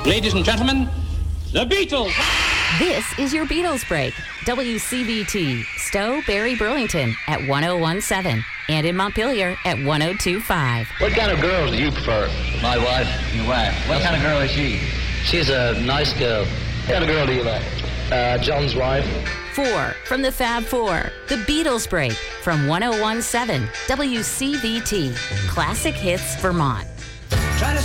Ladies and gentlemen, the Beatles. This is your Beatles Break. WCVT, Stowe, Barry, Burlington at 1017 and in Montpelier at 1025. What kind of girls do you prefer? My wife. Your wife. What kind of girl is she? She's a nice girl. What kind of girl do you like? John's wife. 4 from the Fab Four, the Beatles Break from 1017 WCVT, Classic Hits, Vermont.